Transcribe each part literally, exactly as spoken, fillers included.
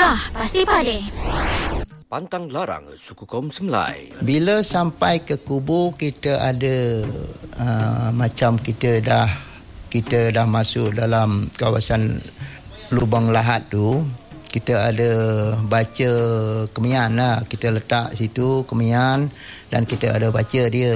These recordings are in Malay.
Dah, pasti pade. Pantang larang suku kaum Semlai. Bila sampai ke kubur, kita ada uh, macam kita dah kita dah masuk dalam kawasan lubang lahat tu, kita ada baca kemian lah. Kita letak situ kemian dan kita ada baca dia.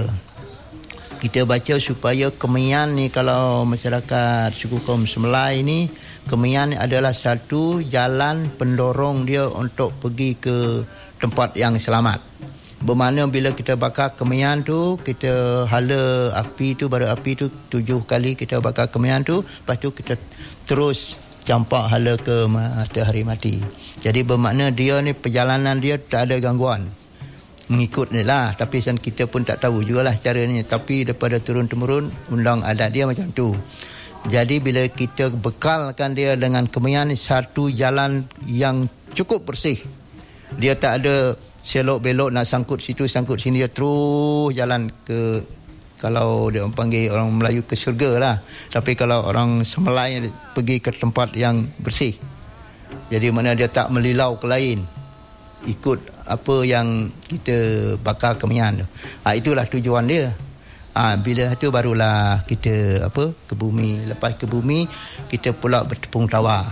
Kita baca supaya kemian ni, kalau masyarakat suku kaum Semlai ni, kemian adalah satu jalan pendorong dia untuk pergi ke tempat yang selamat. Bermakna bila kita bakar kemian tu, kita hala api tu, bara api tu tujuh kali kita bakar kemian tu, lepas tu kita terus campak hala ke matahari mati. Jadi bermakna dia ni, perjalanan dia tak ada gangguan. Mengikut ni lah, tapi kan kita pun tak tahu jugalah cara ni, tapi daripada turun-temurun undang adat dia macam tu. Jadi bila kita bekalkan dia dengan kemian ni, satu jalan yang cukup bersih. Dia tak ada selok-belok nak sangkut situ, sangkut sini, dia terus jalan ke, kalau dia panggil orang Melayu, ke syurga lah. Tapi kalau orang Semlai pergi ke tempat yang bersih. Jadi mana dia tak melilau ke lain, ikut apa yang kita bakar kemian tu. Ha, itulah tujuan dia. Ha, bila tu barulah kita apa ke bumi. Lepas ke bumi, kita pula bertepung tawar.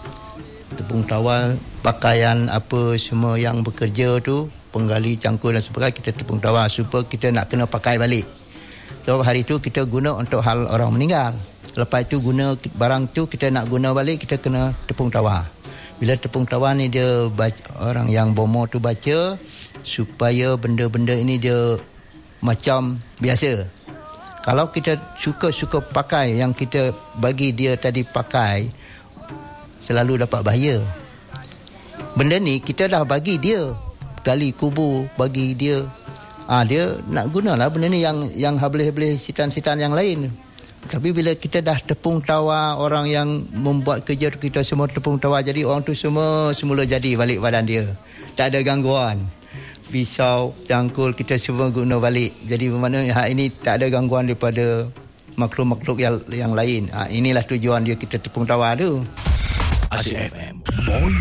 Tepung tawar, pakaian apa semua yang bekerja tu, penggali, cangkul dan sebagainya, kita tepung tawar supaya kita nak kena pakai balik. So hari tu kita guna untuk hal orang meninggal. Lepas tu guna barang tu, kita nak guna balik, kita kena tepung tawar. Bila tepung tawar ni dia baca, orang yang bomo tu baca supaya benda-benda ini dia macam biasa. Kalau kita suka-suka pakai yang kita bagi dia tadi pakai, selalu dapat bahaya. Benda ni kita dah bagi dia, gali kubur bagi dia. Ah, dia nak gunalah benda ni yang yang hablis-hablis sitan-sitan yang lain. Tapi bila kita dah tepung tawar, orang yang membuat kerja kita semua tepung tawar, jadi orang tu semua semula jadi balik badan dia. Tak ada gangguan. Pisau, cangkul kita semua guna balik. Jadi bermakna hak ini tak ada gangguan daripada makhluk-makhluk yang yang lain. Ha, inilah tujuan dia kita tepung tawar tu. Asyik F M.